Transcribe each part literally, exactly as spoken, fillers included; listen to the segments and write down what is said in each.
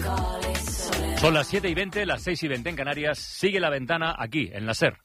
Son las siete y veinte, las seis y veinte en Canarias. Sigue La Ventana aquí, en la SER.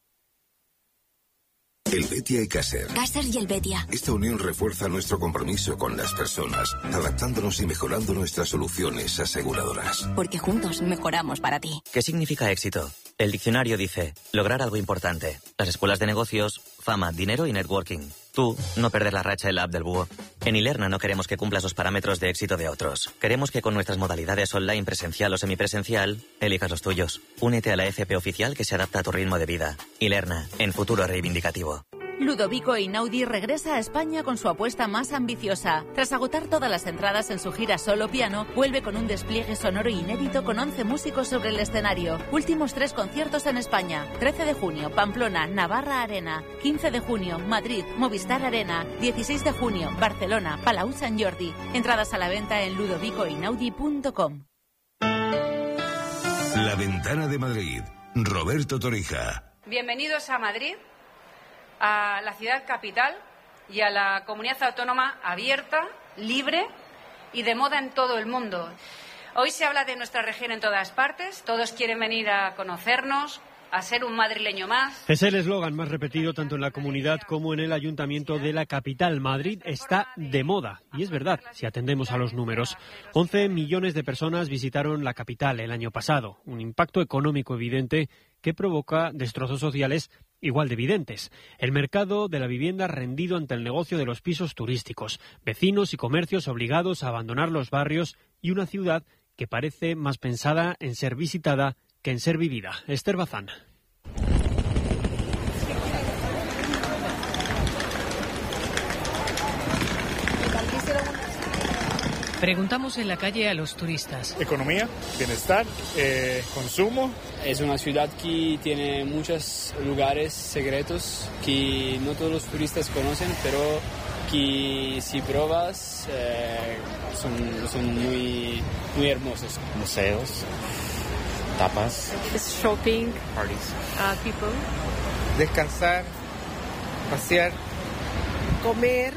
Helvetia y Caser. Caser y Helvetia. Esta unión refuerza nuestro compromiso con las personas, adaptándonos y mejorando nuestras soluciones aseguradoras. Porque juntos mejoramos para ti. ¿Qué significa éxito? El diccionario dice, lograr algo importante. Las escuelas de negocios, fama, dinero y networking. Tú, no perder la racha en la app del búho. En Ilerna no queremos que cumplas los parámetros de éxito de otros. Queremos que con nuestras modalidades online, presencial o semipresencial, elijas los tuyos. Únete a la F P oficial que se adapta a tu ritmo de vida. Ilerna, en futuro reivindicativo. Ludovico Einaudi regresa a España con su apuesta más ambiciosa. Tras agotar todas las entradas en su gira solo piano, vuelve con un despliegue sonoro inédito con once músicos sobre el escenario. Últimos tres conciertos en España. trece de junio, Pamplona, Navarra Arena. quince de junio, Madrid, Movistar Arena. dieciséis de junio, Barcelona, Palau Sant Jordi. Entradas a la venta en ludovico einaudi punto com. La Ventana de Madrid. Roberto Torija. Bienvenidos a Madrid, a la ciudad capital y a la comunidad autónoma abierta, libre y de moda en todo el mundo. Hoy se habla de nuestra región en todas partes, todos quieren venir a conocernos, a ser un madrileño más. Es el eslogan más repetido tanto en la comunidad como en el ayuntamiento de la capital. Madrid está de moda. Y es verdad, si atendemos a los números. once millones de personas visitaron la capital el año pasado. Un impacto económico evidente que provoca destrozos sociales igual de evidentes. El mercado de la vivienda rendido ante el negocio de los pisos turísticos. Vecinos y comercios obligados a abandonar los barrios y una ciudad que parece más pensada en ser visitada que en ser vivida. Esther Bazán. Preguntamos en la calle a los turistas. Economía, bienestar, eh, consumo. Es una ciudad que tiene muchos lugares secretos que no todos los turistas conocen, pero que si pruebas eh, son, son muy, muy hermosos. Museos, tapas, shopping, parties, uh, people, descansar, pasear, comer,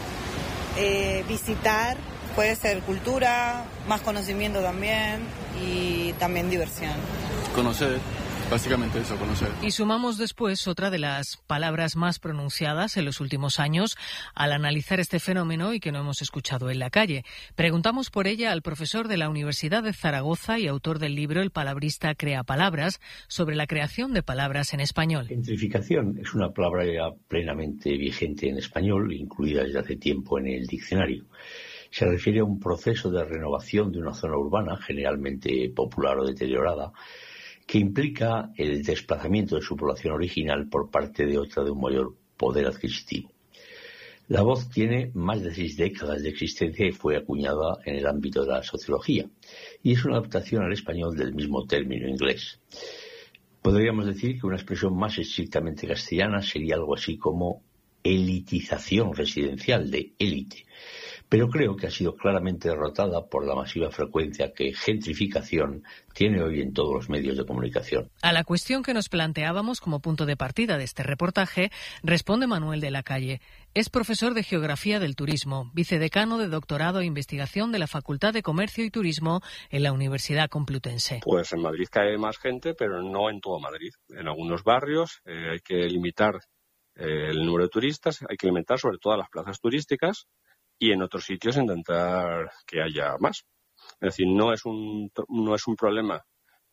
eh, visitar. Puede ser cultura, más conocimiento también y también diversión. Conocer, básicamente eso, conocer. Y sumamos después otra de las palabras más pronunciadas en los últimos años al analizar este fenómeno y que no hemos escuchado en la calle. Preguntamos por ella al profesor de la Universidad de Zaragoza y autor del libro El palabrista crea palabras, sobre la creación de palabras en español. Gentrificación es una palabra ya plenamente vigente en español, incluida desde hace tiempo en el diccionario. Se refiere a un proceso de renovación de una zona urbana, generalmente popular o deteriorada, que implica el desplazamiento de su población original por parte de otra de un mayor poder adquisitivo. La voz tiene más de seis décadas de existencia y fue acuñada en el ámbito de la sociología, y es una adaptación al español del mismo término inglés. Podríamos decir que una expresión más estrictamente castellana sería algo así como elitización residencial, de élite. Pero creo que ha sido claramente derrotada por la masiva frecuencia que gentrificación tiene hoy en todos los medios de comunicación. A la cuestión que nos planteábamos como punto de partida de este reportaje, responde Manuel de la Calle. Es profesor de Geografía del Turismo, vicedecano de Doctorado e Investigación de la Facultad de Comercio y Turismo en la Universidad Complutense. Pues en Madrid cae más gente, pero no en todo Madrid. En algunos barrios eh, hay que limitar eh, el número de turistas, hay que limitar sobre todo las plazas turísticas, y en otros sitios intentar que haya más. Es decir, no es un no es un problema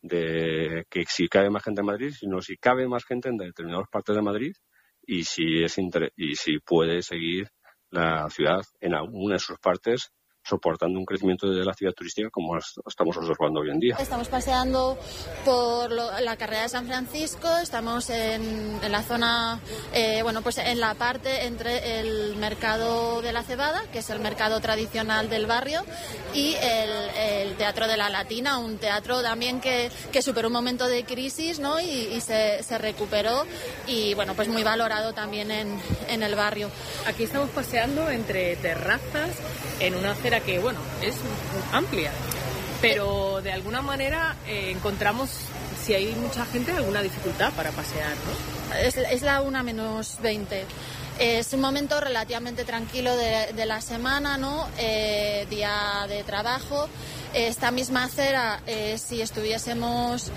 de que si cabe más gente en Madrid, sino si cabe más gente en determinadas partes de Madrid y si es inter- y si puede seguir la ciudad en alguna de sus partes soportando un crecimiento de la actividad turística como estamos observando hoy en día. Estamos paseando por lo, la carrera de San Francisco, estamos en, en la zona, eh, bueno, pues en la parte entre el mercado de la Cebada, que es el mercado tradicional del barrio, y el, el Teatro de la Latina, un teatro también que, que superó un momento de crisis, ¿no? Y, y se, se recuperó y, bueno, pues muy valorado también en, en el barrio. Aquí estamos paseando entre terrazas en una acera que, bueno, es amplia, pero de alguna manera eh, encontramos, si hay mucha gente, alguna dificultad para pasear, ¿no? Es, es la una menos veinte. Es un momento relativamente tranquilo de, de la semana, ¿no? Eh, día de trabajo. Esta misma acera, eh, si estuviésemos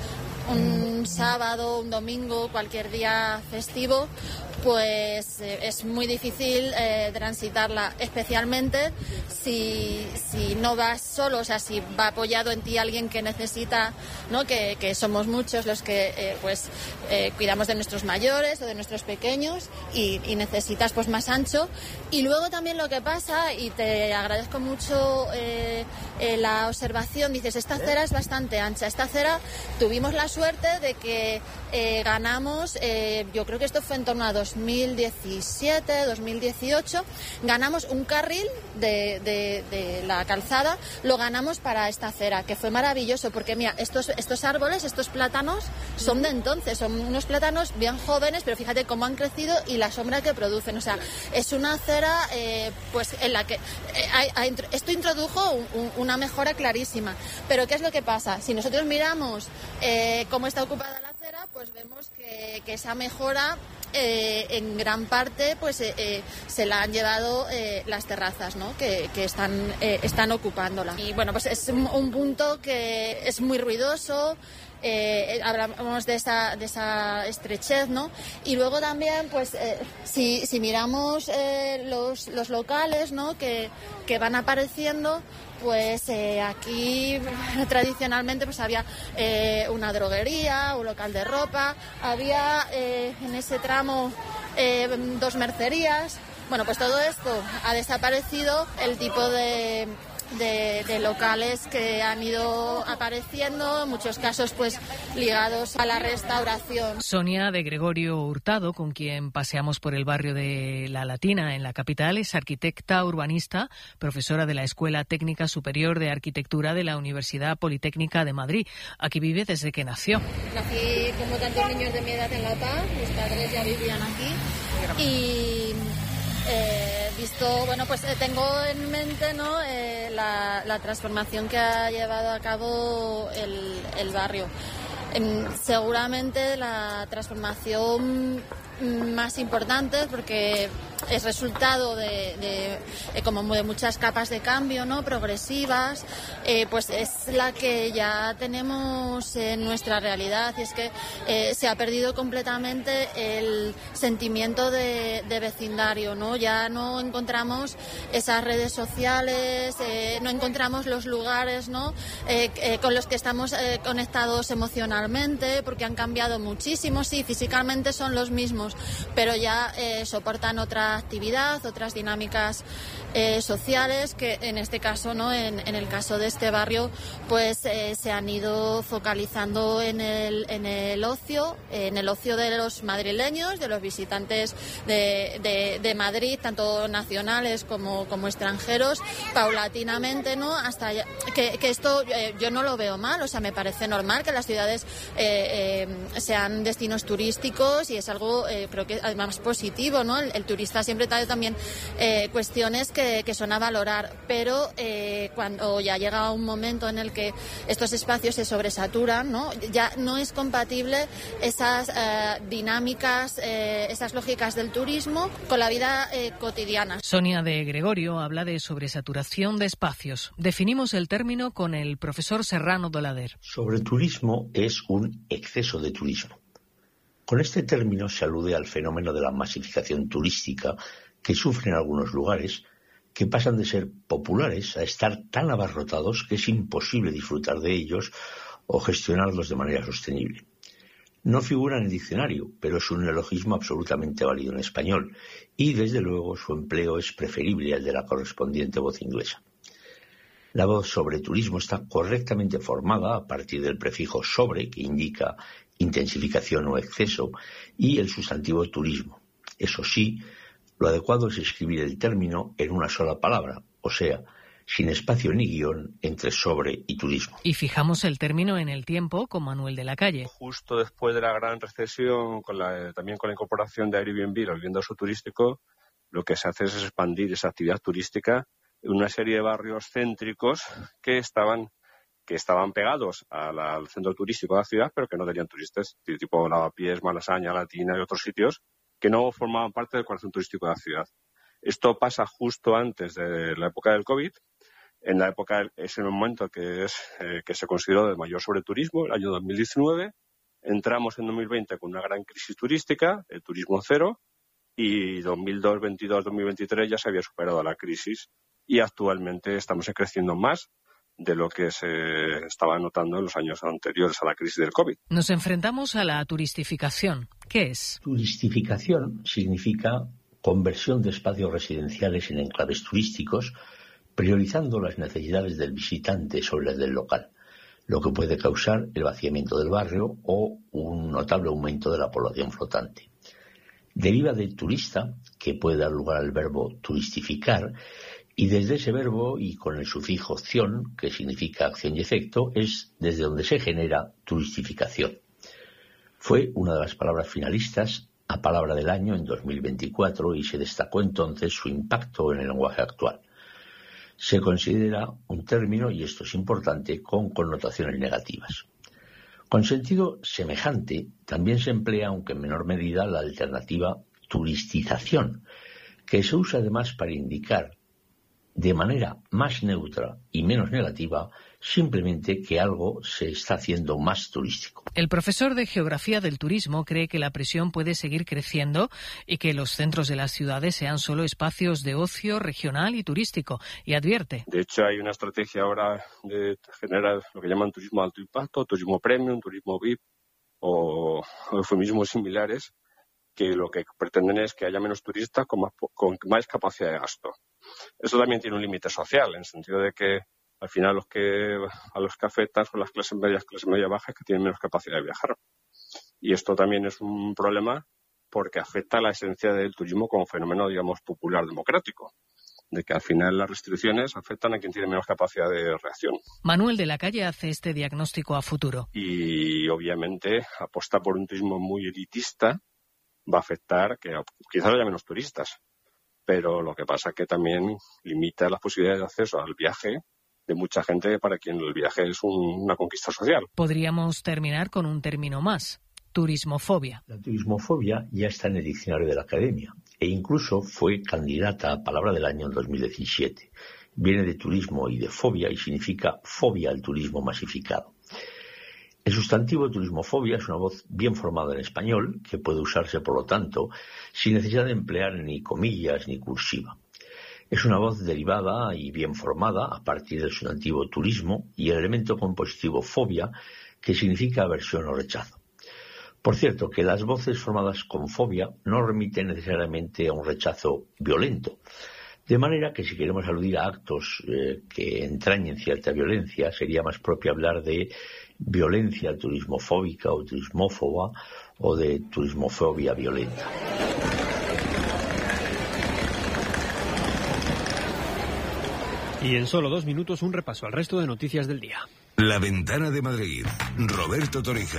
un sábado, un domingo, cualquier día festivo, pues eh, es muy difícil eh, transitarla, especialmente si, si no vas solo, o sea, si va apoyado en ti alguien que necesita, ¿no? que, que somos muchos los que eh, pues eh, cuidamos de nuestros mayores o de nuestros pequeños y, y necesitas pues más ancho. Y luego también lo que pasa, y te agradezco mucho eh, eh, la observación, dices, esta acera es bastante ancha. Esta acera tuvimos la suerte de que eh, ganamos, eh, yo creo que esto fue en torno a dos mil diecisiete, dos mil dieciocho, ganamos un carril de, de, de la calzada, lo ganamos para esta acera, que fue maravilloso, porque mira, estos, estos árboles, estos plátanos, son de entonces, son unos plátanos bien jóvenes, pero fíjate cómo han crecido y la sombra que producen, o sea, es una acera eh, pues en la que eh, hay, hay, esto introdujo un, un, una mejora clarísima. Pero ¿qué es lo que pasa? Si nosotros miramos eh, cómo está ocupada la acera, pues vemos que, que esa mejora eh, en gran parte pues eh, eh, se la han llevado eh, las terrazas, ¿no? que, que están, eh, están ocupándola. Y bueno, pues es un, un punto que es muy ruidoso. Eh, hablamos de esa, de esa estrechez, ¿no? Y luego también, pues, eh, si, si miramos eh, los, los locales, ¿no? que, que van apareciendo, pues eh, aquí tradicionalmente pues había eh, una droguería, un local de ropa, había eh, en ese tramo eh, dos mercerías. Bueno, pues todo esto ha desaparecido, el tipo de... De, de locales que han ido apareciendo, en muchos casos pues ligados a la restauración. Sonia de Gregorio Hurtado, con quien paseamos por el barrio de La Latina en la capital, es arquitecta urbanista, profesora de la Escuela Técnica Superior de Arquitectura de la Universidad Politécnica de Madrid. Aquí vive desde que nació. Nací como tantos niños de mi edad en La Paz, mis padres ya vivían aquí y Eh, visto, bueno, pues eh, tengo en mente, ¿no? eh, la, la transformación que ha llevado a cabo el, el barrio. Eh, seguramente la transformación más importante, porque es resultado de, de, de como de muchas capas de cambio, ¿no? Progresivas, eh, pues es la que ya tenemos en nuestra realidad, y es que eh, se ha perdido completamente el sentimiento de, de vecindario, ¿no? Ya no encontramos esas redes sociales, eh, no encontramos los lugares, ¿no? Eh, eh, con los que estamos eh, conectados emocionalmente, porque han cambiado muchísimo. Sí, físicamente son los mismos, pero ya eh, soportan otra actividad, otras dinámicas eh, sociales que en este caso, ¿no? En, en el caso de este barrio, pues eh, se han ido focalizando en el, en el ocio, en el ocio de los madrileños, de los visitantes de, de, de Madrid, tanto nacionales como, como extranjeros, paulatinamente, ¿no? Hasta ya, que, que esto eh, yo no lo veo mal, o sea, me parece normal que las ciudades eh, eh, sean destinos turísticos, y es algo eh, creo que además positivo, ¿no? El, el turista siempre trae también eh, cuestiones que, que son a valorar, pero eh, cuando ya llega un momento en el que estos espacios se sobresaturan, ¿no? Ya no es compatible esas eh, dinámicas, eh, esas lógicas del turismo con la vida eh, cotidiana. Sonia de Gregorio habla de sobresaturación de espacios. Definimos el término con el profesor Serrano Dolader. Sobreturismo es un exceso de turismo. Con este término se alude al fenómeno de la masificación turística que sufren algunos lugares, que pasan de ser populares a estar tan abarrotados que es imposible disfrutar de ellos o gestionarlos de manera sostenible. No figura en el diccionario, pero es un neologismo absolutamente válido en español, y desde luego su empleo es preferible al de la correspondiente voz inglesa. La voz sobreturismo está correctamente formada a partir del prefijo sobre, que indica intensificación o exceso, y el sustantivo turismo. Eso sí, lo adecuado es escribir el término en una sola palabra, o sea, sin espacio ni guión entre sobre y turismo. Y fijamos el término en el tiempo con Manuel de la Calle. Justo después de la gran recesión, con la, también con la incorporación de Airbnb, la vivienda uso turístico, lo que se hace es expandir esa actividad turística en una serie de barrios céntricos que estaban que estaban pegados a la, al centro turístico de la ciudad, pero que no tenían turistas, tipo Lavapiés, Malasaña, Latina y otros sitios que no formaban parte del corazón turístico de la ciudad. Esto pasa justo antes de la época del COVID. En la época, es el momento que, es, eh, que se consideró de mayor sobreturismo, el año dos mil diecinueve. Entramos en dos mil veinte con una gran crisis turística, el turismo cero, y dos mil veintidós dos mil veintitrés ya se había superado la crisis y actualmente estamos creciendo más de lo que se estaba notando en los años anteriores a la crisis del COVID. Nos enfrentamos a la turistificación. ¿Qué es? Turistificación significa conversión de espacios residenciales en enclaves turísticos, priorizando las necesidades del visitante sobre las del local, lo que puede causar el vaciamiento del barrio o un notable aumento de la población flotante. Deriva de turista, que puede dar lugar al verbo turistificar, y desde ese verbo y con el sufijo ción, que significa acción y efecto, es desde donde se genera turistificación. Fue una de las palabras finalistas a Palabra del Año en dos mil veinticuatro y se destacó entonces su impacto en el lenguaje actual. Se considera un término, y esto es importante, con connotaciones negativas. Con sentido semejante, también se emplea, aunque en menor medida, la alternativa turistización, que se usa además para indicar de manera más neutra y menos negativa simplemente que algo se está haciendo más turístico. El profesor de Geografía del Turismo cree que la presión puede seguir creciendo y que los centros de las ciudades sean solo espacios de ocio regional y turístico, y advierte. De hecho, hay una estrategia ahora de generar lo que llaman turismo de alto impacto, turismo premium, turismo V I P o eufemismos similares, que lo que pretenden es que haya menos turistas con más, con más capacidad de gasto. Eso también tiene un límite social, en el sentido de que al final los que, a los que afectan son las clases medias, clases media bajas, que tienen menos capacidad de viajar. Y esto también es un problema porque afecta a la esencia del turismo como fenómeno, digamos, popular democrático, de que al final las restricciones afectan a quien tiene menos capacidad de reacción. Manuel de la Calle hace este diagnóstico a futuro. Y obviamente apostar por un turismo muy elitista va a afectar que quizás haya menos turistas, pero lo que pasa es que también limita las posibilidades de acceso al viaje de mucha gente para quien el viaje es un, una conquista social. Podríamos terminar con un término más: turismofobia. La turismofobia ya está en el diccionario de la Academia e incluso fue candidata a Palabra del Año en dos mil diecisiete. Viene de turismo y de fobia y significa fobia al turismo masificado. El sustantivo turismofobia es una voz bien formada en español que puede usarse, por lo tanto, sin necesidad de emplear ni comillas ni cursiva. Es una voz derivada y bien formada a partir del sustantivo turismo y el elemento compositivo fobia, que significa aversión o rechazo. Por cierto, que las voces formadas con fobia no remiten necesariamente a un rechazo violento. De manera que si queremos aludir a actos eh, que entrañen cierta violencia, sería más propio hablar de violencia turismofóbica o turismófoba o de turismofobia violenta. Y en solo dos minutos un repaso al resto de noticias del día. La Ventana de Madrid. Roberto Torija.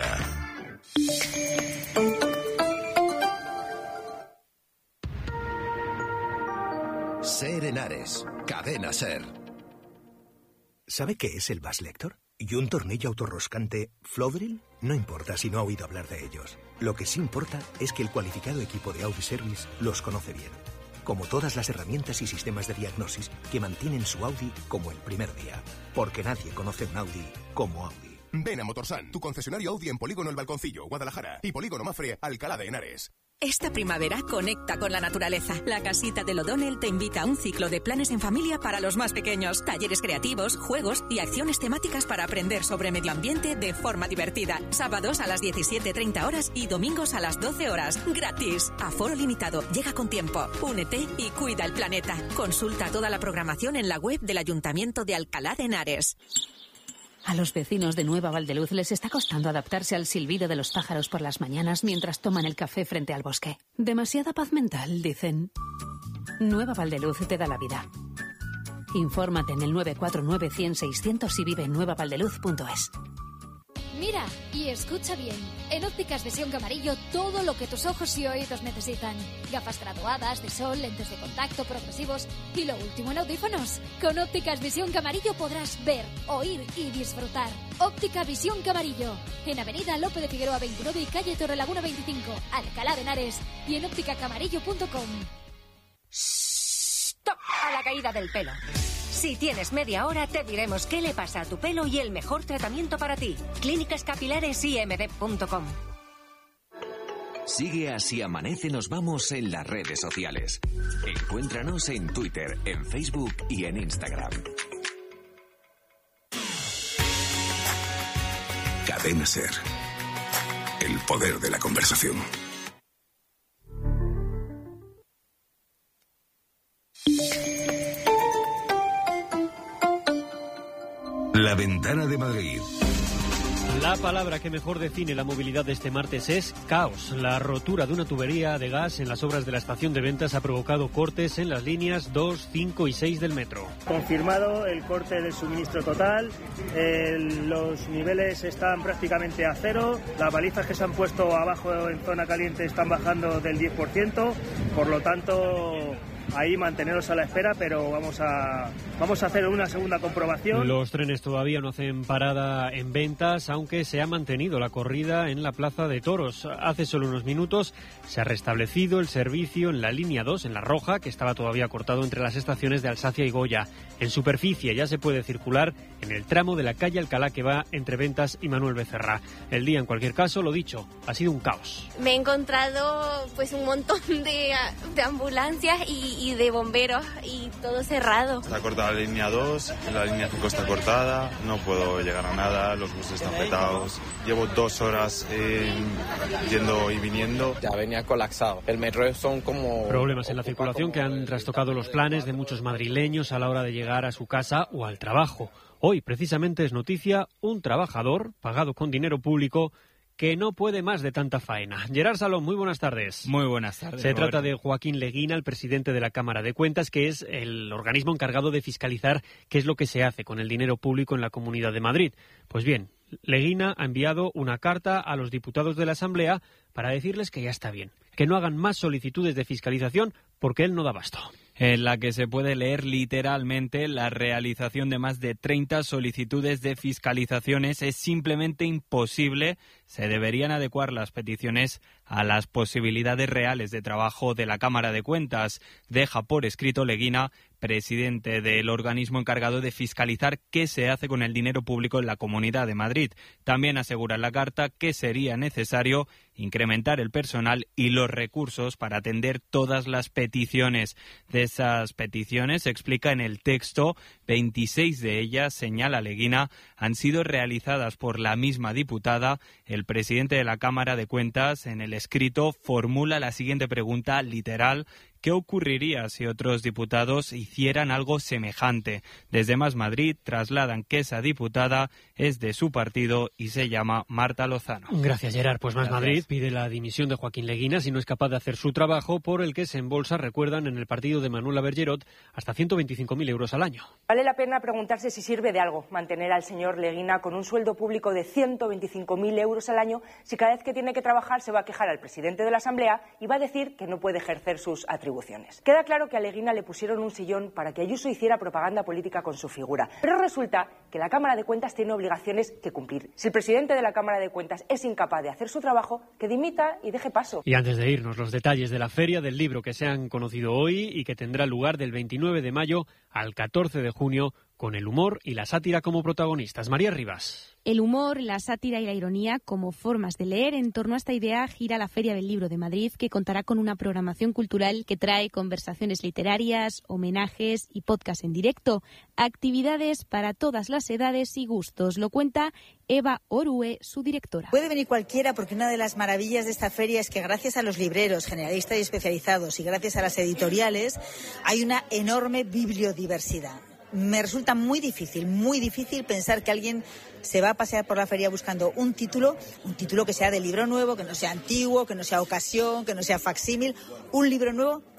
Ser Henares, Cadena Ser. ¿Sabe qué es el Bass Lector? ¿Y un tornillo autorroscante Flodril? No importa si no ha oído hablar de ellos. Lo que sí importa es que el cualificado equipo de Audi Service los conoce bien. Como todas las herramientas y sistemas de diagnosis que mantienen su Audi como el primer día. Porque nadie conoce un Audi como Audi. Ven a Motorsan, tu concesionario Audi en Polígono El Balconcillo, Guadalajara, y Polígono Mafre, Alcalá de Henares. Esta primavera conecta con la naturaleza. La Casita del O'Donnell te invita a un ciclo de planes en familia para los más pequeños, talleres creativos, juegos y acciones temáticas para aprender sobre medio ambiente de forma divertida. Sábados a las diecisiete treinta horas y domingos a las doce horas. Gratis. Aforo limitado. Llega con tiempo. Únete y cuida el planeta. Consulta toda la programación en la web del Ayuntamiento de Alcalá de Henares. A los vecinos de Nueva Valdeluz les está costando adaptarse al silbido de los pájaros por las mañanas mientras toman el café frente al bosque. Demasiada paz mental, dicen. Nueva Valdeluz te da la vida. Infórmate en el nueve cuatro nueve, cien, seiscientos y vive en nueva valdeluz punto es. Mira y escucha bien. En Ópticas Visión Camarillo, todo lo que tus ojos y oídos necesitan. Gafas graduadas, de sol, lentes de contacto, progresivos y lo último en audífonos. Con Ópticas Visión Camarillo podrás ver, oír y disfrutar. Óptica Visión Camarillo. En Avenida Lope de Figueroa veintinueve y calle Torrelaguna veinticinco, Alcalá de Henares y en óptica camarillo punto com. ¡Stop! A la caída del pelo. Si tienes media hora, te diremos qué le pasa a tu pelo y el mejor tratamiento para ti. Clínicas Capilares I M D punto com. Sigue a Si Amanece Nos Vamos en las redes sociales. Encuéntranos en Twitter, en Facebook y en Instagram. Cadena Ser. El poder de la conversación. La Ventana de Madrid. La palabra que mejor define la movilidad de este martes es caos. La rotura de una tubería de gas en las obras de la estación de Ventas ha provocado cortes en las líneas dos, cinco y seis del metro. Confirmado el corte del suministro total, el, los niveles están prácticamente a cero, las balizas que se han puesto abajo en zona caliente están bajando del diez por ciento, por lo tanto... ahí manteneros a la espera, pero vamos a vamos a hacer una segunda comprobación. Los trenes todavía no hacen parada en Ventas, aunque se ha mantenido la corrida en la Plaza de Toros. Hace solo unos minutos se ha restablecido el servicio en la línea dos, en la roja, que estaba todavía cortado entre las estaciones de Alsacia y Goya. En superficie ya se puede circular en el tramo de la calle Alcalá que va entre Ventas y Manuel Becerra. El día, en cualquier caso, lo dicho, ha sido un caos. Me he encontrado pues un montón de, de ambulancias y y de bomberos y todo cerrado. Está cortada la línea dos, la línea cinco está cortada, no puedo llegar a nada, los buses están petados. Llevo dos horas eh, yendo y viniendo. Ya venía colapsado. El metro son como... Problemas en la circulación que han trastocado los planes de muchos madrileños a la hora de llegar a su casa o al trabajo. Hoy, precisamente, es noticia un trabajador pagado con dinero público que no puede más de tanta faena. Gerard Salón, muy buenas tardes. Muy buenas tardes. Se Roberto. trata de Joaquín Leguina, el presidente de la Cámara de Cuentas, que es el organismo encargado de fiscalizar qué es lo que se hace con el dinero público en la Comunidad de Madrid. Pues bien, Leguina ha enviado una carta a los diputados de la Asamblea para decirles que ya está bien, que no hagan más solicitudes de fiscalización porque él no da abasto. En la que se puede leer literalmente: la realización de más de treinta solicitudes de fiscalizaciones es simplemente imposible. Se deberían adecuar las peticiones a las posibilidades reales de trabajo de la Cámara de Cuentas. Deja por escrito Leguina, presidente del organismo encargado de fiscalizar qué se hace con el dinero público en la Comunidad de Madrid. También asegura en la carta que sería necesario incrementar el personal y los recursos para atender todas las peticiones. De esas peticiones, se explica en el texto, veintiséis de ellas, señala Leguina, han sido realizadas por la misma diputada. El presidente de la Cámara de Cuentas, en el escrito, formula la siguiente pregunta literal: ¿qué ocurriría si otros diputados hicieran algo semejante? Desde Más Madrid trasladan que esa diputada es de su partido y se llama Marta Lozano. Gracias, Gerard. Pues Más Gracias. Madrid pide la dimisión de Joaquín Leguina si no es capaz de hacer su trabajo, por el que se embolsa, recuerdan, en el partido de Manuel Abergerot, hasta ciento veinticinco mil euros al año. Vale la pena preguntarse si sirve de algo mantener al señor Leguina con un sueldo público de ciento veinticinco mil euros al año si cada vez que tiene que trabajar se va a quejar al presidente de la Asamblea y va a decir que no puede ejercer sus atribuciones. Queda claro que a Leguina le pusieron un sillón para que Ayuso hiciera propaganda política con su figura. Pero resulta que la Cámara de Cuentas tiene obligaciones que cumplir. Si el presidente de la Cámara de Cuentas es incapaz de hacer su trabajo, que dimita y deje paso. Y antes de irnos, los detalles de la Feria del Libro que se han conocido hoy y que tendrá lugar del veintinueve de mayo al catorce de junio, con el humor y la sátira como protagonistas. María Rivas. El humor, la sátira y la ironía como formas de leer. En torno a esta idea gira la Feria del Libro de Madrid, que contará con una programación cultural que trae conversaciones literarias, homenajes y podcast en directo. Actividades para todas las edades y gustos. Lo cuenta Eva Orue, su directora. Puede venir cualquiera, porque una de las maravillas de esta feria es que gracias a los libreros generalistas y especializados y gracias a las editoriales hay una enorme bibliodiversidad. Me resulta muy difícil, muy difícil pensar que alguien se va a pasear por la feria buscando un título, un título que sea de libro nuevo, que no sea antiguo, que no sea ocasión, que no sea facsímil, un libro nuevo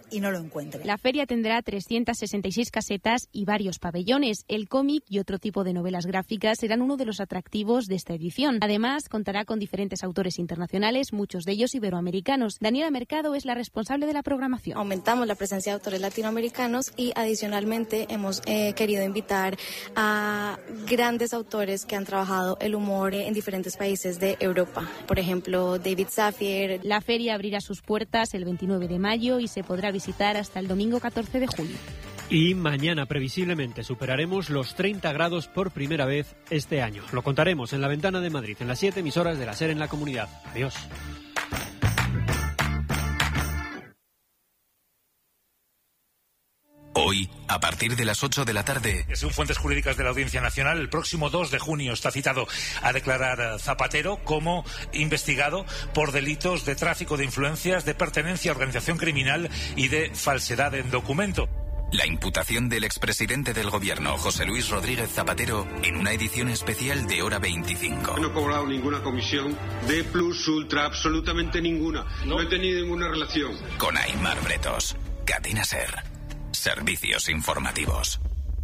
y no lo encuentre. La feria tendrá trescientas sesenta y seis casetas y varios pabellones. El cómic y otro tipo de novelas gráficas serán uno de los atractivos de esta edición. Además, contará con diferentes autores internacionales, muchos de ellos iberoamericanos. Daniela Mercado es la responsable de la programación. Aumentamos la presencia de autores latinoamericanos y adicionalmente hemos eh, querido invitar a grandes autores que han trabajado el humor en diferentes países de Europa. Por ejemplo, David Safier. La feria abrirá sus puertas el veintinueve de mayo y se podrá visitar hasta el domingo catorce de julio. Y mañana, previsiblemente, superaremos los treinta grados por primera vez este año. Lo contaremos en La Ventana de Madrid, en las siete emisoras de la SER en la comunidad. Adiós. Hoy, a partir de las ocho de la tarde... Según fuentes jurídicas de la Audiencia Nacional, el próximo dos de junio está citado a declarar Zapatero como investigado por delitos de tráfico de influencias, de pertenencia a organización criminal y de falsedad en documento. La imputación del expresidente del gobierno, José Luis Rodríguez Zapatero, en una edición especial de Hora veinticinco. No he cobrado ninguna comisión de plus ultra, absolutamente ninguna. No, no he tenido ninguna relación. Con Aimar Bretos, Cadena SER. Servicios informativos.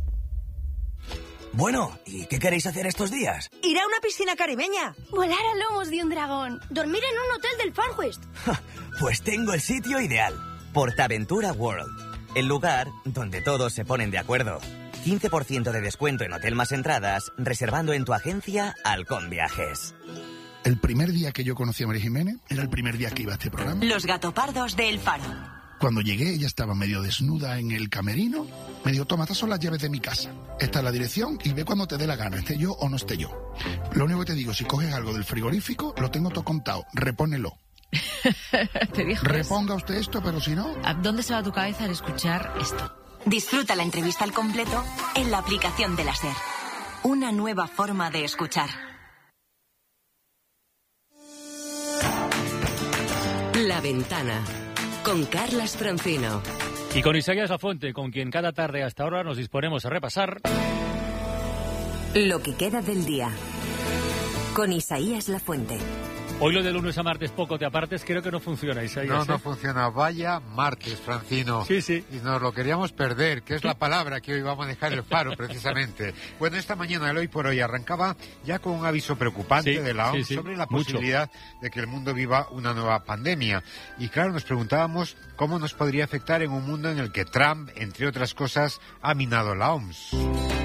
Bueno, ¿y qué queréis hacer estos días? Ir a una piscina caribeña. Volar a lomos de un dragón. Dormir en un hotel del Far West. Pues tengo el sitio ideal. Portaventura World. El lugar donde todos se ponen de acuerdo. quince por ciento de descuento en hotel más entradas, reservando en tu agencia Halcón Viajes. El primer día que yo conocí a María Jiménez era el primer día que iba a este programa. Los gatopardos de El Faro. Cuando llegué, ella estaba medio desnuda en el camerino. Me dijo, toma, estas son las llaves de mi casa. Esta es la dirección y ve cuando te dé la gana, esté yo o no esté yo. Lo único que te digo, si coges algo del frigorífico, lo tengo todo contado, repónelo. ¿Te dijo Reponga usted esto, pero si no... ¿A dónde se va tu cabeza al escuchar esto? Disfruta la entrevista al completo en la aplicación de la SER. Una nueva forma de escuchar. La Ventana, con Carlas Francino. Y con Isaías Lafuente, con quien cada tarde hasta ahora nos disponemos a repasar... Lo que queda del día. Con Isaías Lafuente. Hoy lo de lunes a martes poco te apartes, creo que no funciona, Isaías. No, ¿eh? no funciona. Vaya martes, Francino. Sí, sí. Y nos lo queríamos perder, que es la palabra que hoy va a manejar El Faro, precisamente. Bueno, esta mañana, el Hoy por Hoy, arrancaba ya con un aviso preocupante sí, de la O M S sí, sí. sobre la Mucho. posibilidad de que el mundo viva una nueva pandemia. Y claro, nos preguntábamos cómo nos podría afectar en un mundo en el que Trump, entre otras cosas, ha minado la O M S.